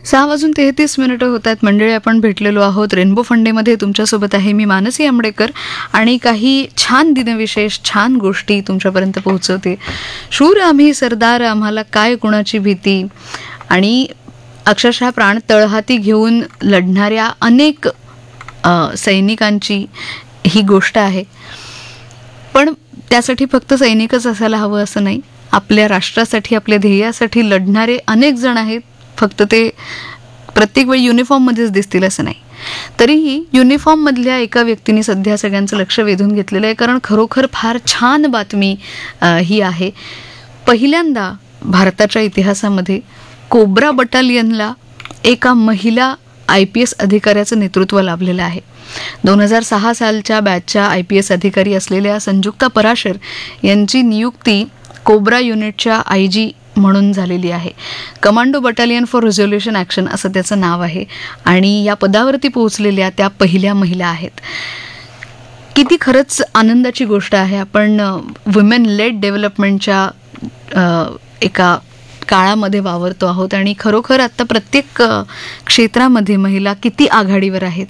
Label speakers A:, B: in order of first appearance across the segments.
A: 6:33 होत आहेत. मंडळी, आपण भेटलेलो आहोत रेनबो फंडेमध्ये. तुमच्यासोबत आहे मी मानसी आंबडेकर आणि काही छान दिनविशेष, छान गोष्टी तुमच्यापर्यंत पोहोचवते. शूर आम्ही सरदार, आम्हाला काय कुणाची भीती, आणि अक्षरशः प्राण तळहाती घेऊन लढणाऱ्या अनेक सैनिकांची ही गोष्ट आहे. पण त्यासाठी फक्त सैनिकच असायला हवं असं नाही. आपल्या राष्ट्रासाठी, आपल्या ध्येयासाठी लढणारे अनेक जण आहेत. फक्त ते प्रत्येक वेळी युनिफॉर्ममध्येच दिसतील असं नाही. तरीही युनिफॉर्ममधल्या एका व्यक्तीने सध्या सगळ्यांचं लक्ष वेधून घेतलेलं आहे, कारण खरोखर फार छान बातमी ही आहे. पहिल्यांदा भारताच्या इतिहासामध्ये कोब्रा बटालियनला एका महिला IPS अधिकाऱ्याचं नेतृत्व लाभलेलं आहे. 2006 सालच्या बॅचच्या IPS अधिकारी असलेल्या संजुक्ता पराशर यांची नियुक्ती कोब्रा युनिटच्या IG म्हणून झालेली आहे. Commando battalion for resolution action असं त्याचं नाव आहे, आणि या पदावरती पोहोचलेल्या त्या पहिल्या महिला आहेत. किती खरंच आनंदाची गोष्ट आहे. आपण वुमेन लेड डेव्हलपमेंटच्या एका काळामध्ये वावरतो आहोत, आणि खरोखर आता प्रत्येक क्षेत्रामध्ये महिला किती आघाडीवर आहेत.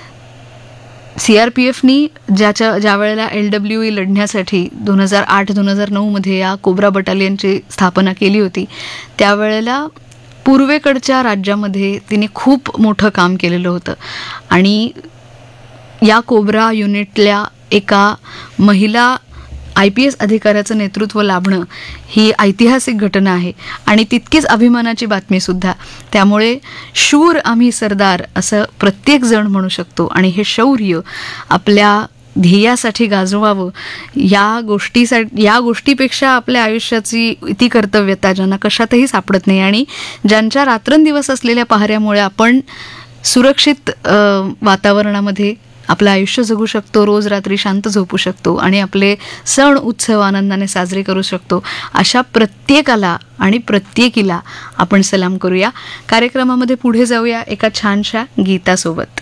A: CRPFनी ज्या वेळेला LWE लढण्यासाठी 2008-2009 मध्ये या कोब्रा बटालियनची स्थापना केली होती, त्यावेळेला पूर्वेकडच्या राज्यामध्ये तिने खूप मोठं काम केलेलं होतं. आणि या कोब्रा युनिटल्या एका महिला IPS अधिकाऱ्याचं नेतृत्व लाभणं ही ऐतिहासिक घटना आहे, आणि तितकीच अभिमानाची बातमीसुद्धा. त्यामुळे शूर आम्ही सरदार असं प्रत्येक जण म्हणू शकतो, आणि हे शौर्य आपल्या ध्येयासाठी गाजवावं. या गोष्टीपेक्षा आपल्या आयुष्याची इति कर्तव्यता ज्यांना कशातही सापडत नाही, आणि ज्यांच्या रात्रंदिवस असलेल्या पहाऱ्यामुळे आपण सुरक्षित वातावरणामध्ये आपलं आयुष्य जगू शकतो, रोज रात्री शांत झोपू शकतो, आणि आपले सण उत्सव आनंदाने साजरे करू शकतो, अशा प्रत्येकाला आणि प्रत्येकीला आपण सलाम करूया. कार्यक्रमामध्ये पुढे जाऊया एका छानशा गीतासोबत.